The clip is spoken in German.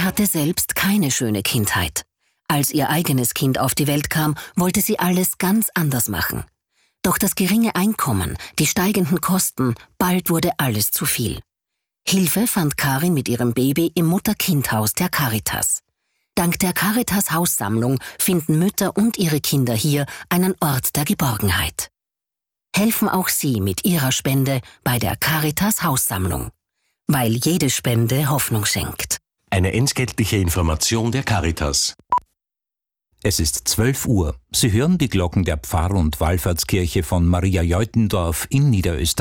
hatte selbst keine schöne Kindheit. Als ihr eigenes Kind auf die Welt kam, wollte sie alles ganz anders machen. Doch das geringe Einkommen, die steigenden Kosten, bald wurde alles zu viel. Hilfe fand Karin mit ihrem Baby im Mutter-Kind-Haus der Caritas. Dank der Caritas-Haussammlung finden Mütter und ihre Kinder hier einen Ort der Geborgenheit. Helfen auch Sie mit Ihrer Spende bei der Caritas-Haussammlung, weil jede Spende Hoffnung schenkt. Eine entgeltliche Information der Caritas. Es ist 12 Uhr. Sie hören die Glocken der Pfarr- und Wallfahrtskirche von Maria Jeutendorf in Niederösterreich.